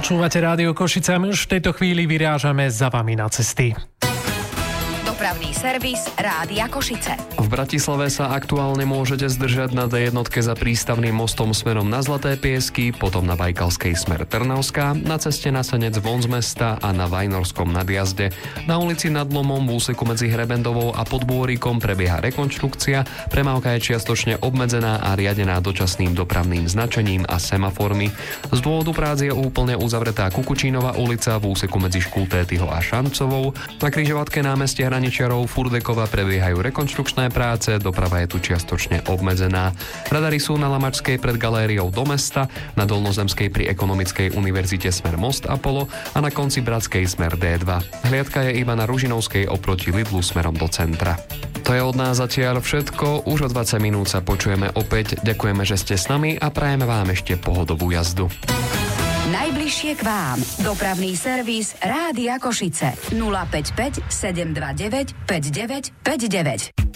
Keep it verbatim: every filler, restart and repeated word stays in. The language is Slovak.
Počúvate Rádio Košice a my už v tejto chvíli vyrážame za vami na cesty. Dopravný servis Rádia Košice. V Bratislave sa aktuálne môžete zdržať na dé jednotke za prístavným mostom smerom na Zlaté Piesky, potom na Bajkalskej smer Trnavská, na ceste na Senec von z mesta a na Vajnorskom nadjazde. Na ulici Nad Lomom v úseku medzi Hrebendovou a Podbôrikom prebieha rekonštrukcia, premávka je čiastočne obmedzená a riadená dočasným dopravným značením a semaformi. Z dôvodu prác je úplne uzavretá Kukučínova ulica v úseku medzi Škultétyho a Šancovou. Na križovatke námestia Hraničiarov Furdekova prebiehajú rekonštrukčné práce, doprava je tu čiastočne obmedzená. Radary sú na Lamačskej pred galériou do mesta, na Dolnozemskej pri Ekonomickej univerzite smer Most Apollo a na konci Bratskej smer dé dva. Hliadka je iba na Ružinovskej oproti Lidlu smerom do centra. To je od nás zatiaľ všetko, už o dvadsať minút sa počujeme opäť. Ďakujeme, že ste s nami a prajeme vám ešte pohodovú jazdu. Najbližšie k vám. Dopravný servis Rádia Košice. nula päť päť sedem dva deväť päť deväť päť deväť.